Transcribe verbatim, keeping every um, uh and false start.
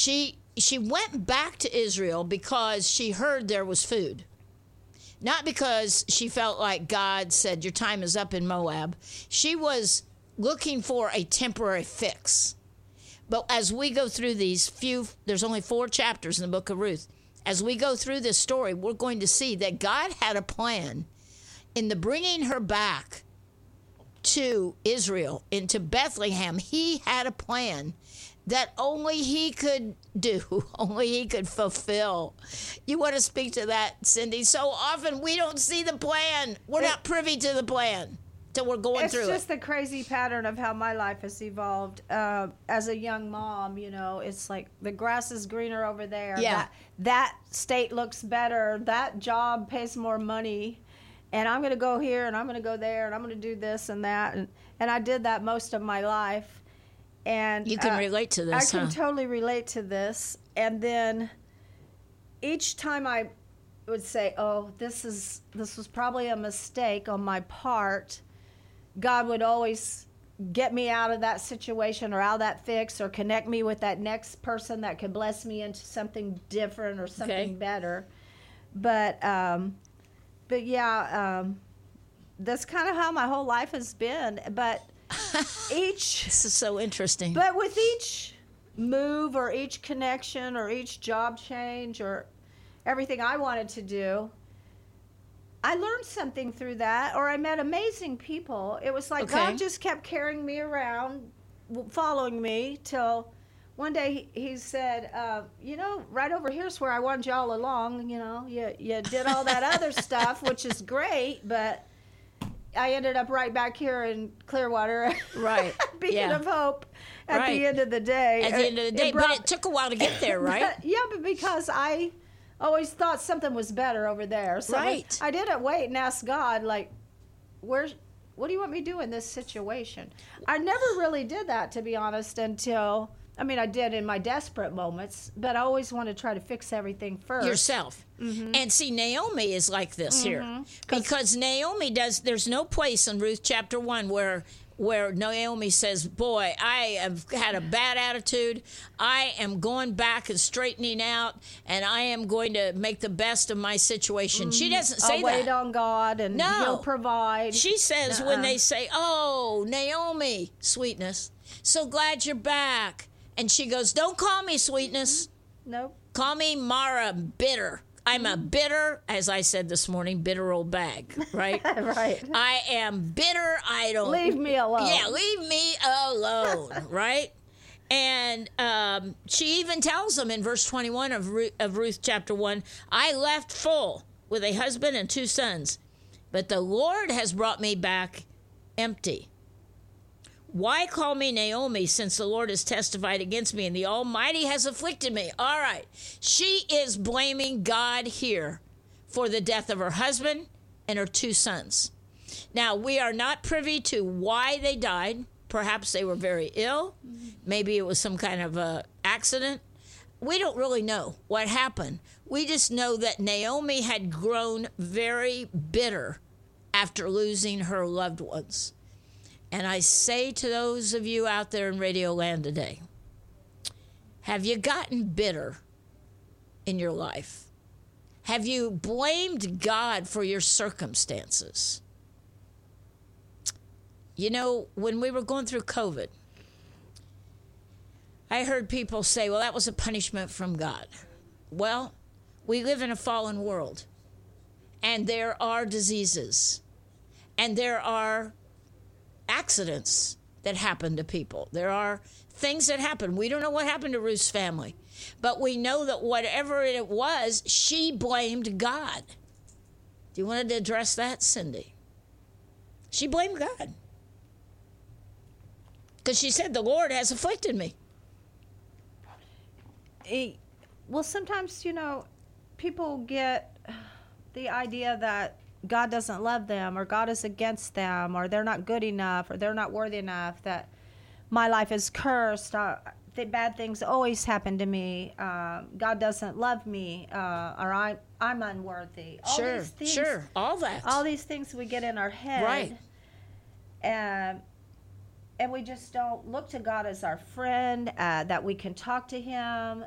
she she went back to Israel because she heard there was food. Not because she felt like God said, your time is up in Moab. She was looking for a temporary fix. But as we go through these few, there's only four chapters in the book of Ruth. As we go through this story, we're going to see that God had a plan in the bringing her back to Israel, into Bethlehem. He had a plan that only he could do, only he could fulfill. You want to speak to that, Cindy? So often we don't see the plan. We're it, not privy to the plan till we're going through it. It's just the crazy pattern of how my life has evolved. Uh, as a young mom, you know, it's like the grass is greener over there. Yeah. That, that state looks better. That job pays more money. And I'm going to go here and I'm going to go there and I'm going to do this and that. And, and I did that most of my life. And you can uh, relate to this, I can huh? totally relate to this. And then each time I would say, oh, this is this was probably a mistake on my part, God would always get me out of that situation or out of that fix or connect me with that next person that could bless me into something different or something Okay. better. But, um, but yeah, um, that's kind of how my whole life has been. But each This is so interesting. But with each move or each connection or each job change or everything I wanted to do, I learned something through that, or I met amazing people. It was like Okay. God just kept carrying me around, w- following me till one day he, he said, uh, you know, right over here's where I wanted you all along. You know, you, you did all that other stuff, which is great, but I ended up right back here in Clearwater. Right. Beacon Yeah. of Hope at Right. the end of the day. At the end of the day, brought- but it took a while to get there, right? But- yeah, but because I always thought something was better over there. So Right. I, I didn't wait and ask God, like, where's, what do you want me to do in this situation? I never really did that, to be honest, until, I mean, I did in my desperate moments, but I always want to try to fix everything first. Yourself. Mm-hmm. And see, Naomi is like this here. Because Naomi does, there's no place in Ruth chapter one where where Naomi says, boy, I have had a bad attitude. I am going back and straightening out, and I am going to make the best of my situation. She doesn't say I'll wait that. on God and No. He'll provide. She says Uh-uh. when they say, oh, Naomi, sweetness, so glad you're back. And she goes, don't call me sweetness. Nope. Call me Mara, bitter. I'm a bitter, as I said this morning, bitter old bag, right? Right. I am bitter. I don't... Leave me alone. Yeah, leave me alone, right? And um, she even tells them in verse twenty-one of Ruth, of Ruth chapter one, I left full with a husband and two sons, but the Lord has brought me back empty. Why call me Naomi, since the Lord has testified against me and the Almighty has afflicted me? All right. She is blaming God here for the death of her husband and her two sons. Now, we are not privy to why they died. Perhaps they were very ill. Maybe it was some kind of a accident. We don't really know what happened. We just know that Naomi had grown very bitter after losing her loved ones. And I say to those of you out there in Radio Land today, have you gotten bitter in your life? Have you blamed God for your circumstances? You know, when we were going through COVID, I heard people say, well, that was a punishment from God. Well, we live in a fallen world, and there are diseases, and there are accidents that happen to people. There are things that happen. We don't know what happened to Ruth's family, but we know that whatever it was, she blamed God. Do you want to address that, Cindy? She blamed God. Because she said, the Lord has afflicted me. It- well, sometimes, you know, people get the idea that God doesn't love them, or God is against them, or they're not good enough, or they're not worthy enough, that my life is cursed, uh, the bad things always happen to me, uh, God doesn't love me, uh, or I, I'm unworthy. All Sure, these things, sure, all that. All these things we get in our head. Right. And, and we just don't look to God as our friend, uh, that we can talk to Him,